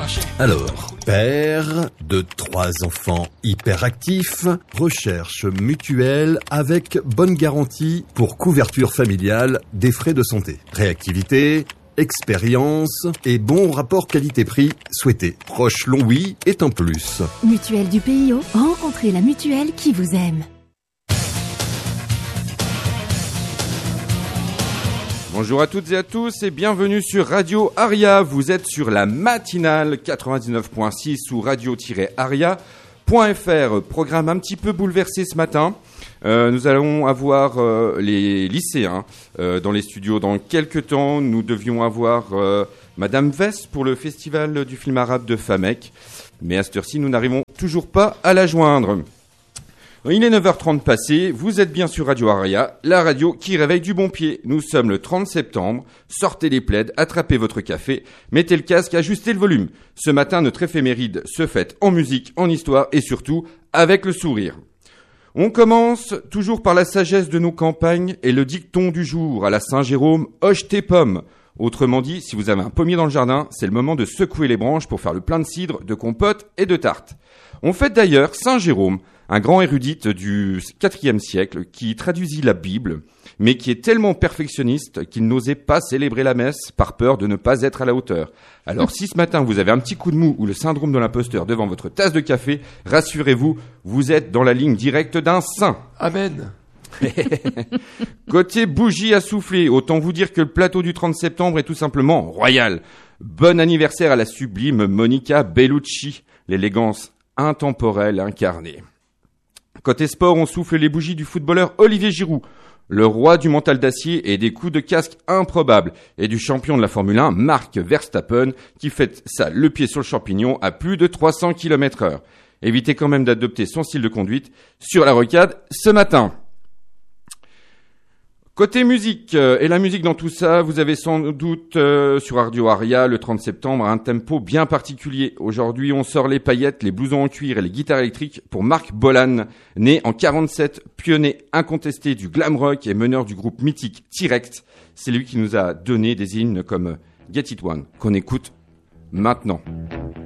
Alors, père de 3 enfants hyperactifs, recherche mutuelle avec bonne garantie pour couverture familiale des frais de santé. Réactivité, expérience et bon rapport qualité-prix souhaité. Proche Longwy est un plus. Mutuelle du PIO, rencontrez la mutuelle qui vous aime. Bonjour à toutes et à tous et bienvenue sur Radio Aria. Vous êtes sur la matinale 99.6 ou radio-aria.fr. Programme un petit peu bouleversé ce matin. Nous allons avoir les lycéens dans les studios dans quelques temps. Nous devions avoir Madame Vest pour le festival du film arabe de Famec. Mais à cette heure-ci, nous n'arrivons toujours pas à la joindre. Il est 9h30 passé, vous êtes bien sur Radio Aria, la radio qui réveille du bon pied. Nous sommes le 30 septembre, sortez les plaids, attrapez votre café, mettez le casque, ajustez le volume. Ce matin, notre éphéméride se fête en musique, en histoire et surtout avec le sourire. On commence toujours par la sagesse de nos campagnes et le dicton du jour à la Saint-Jérôme, hoche tes pommes. Autrement dit, si vous avez un pommier dans le jardin, c'est le moment de secouer les branches pour faire le plein de cidre, de compote et de tartes. On fête d'ailleurs Saint Jérôme, un grand érudite du IVe siècle qui traduisit la Bible, mais qui est tellement perfectionniste qu'il n'osait pas célébrer la messe par peur de ne pas être à la hauteur. Alors si ce matin vous avez un petit coup de mou ou le syndrome de l'imposteur devant votre tasse de café, rassurez-vous, vous êtes dans la ligne directe d'un saint. Amen. Côté bougie à souffler, autant vous dire que le plateau du 30 septembre est tout simplement royal. Bon anniversaire à la sublime Monica Bellucci, l'élégance intemporelle incarnée. Côté sport, on souffle les bougies du footballeur Olivier Giroud, le roi du mental d'acier et des coups de casque improbables, et du champion de la Formule 1, Max Verstappen, qui fait ça le pied sur le champignon à plus de 300 km/h. Évitez quand même d'adopter son style de conduite sur la rocade ce matin. Côté musique, et la musique dans tout ça, vous avez sans doute sur Radio Aria le 30 septembre un tempo bien particulier. Aujourd'hui, on sort les paillettes, les blousons en cuir et les guitares électriques pour Marc Bolan, né en 47, pionnier incontesté du glam rock et meneur du groupe mythique T-Rex. C'est lui qui nous a donné des hymnes comme Get It One, qu'on écoute maintenant.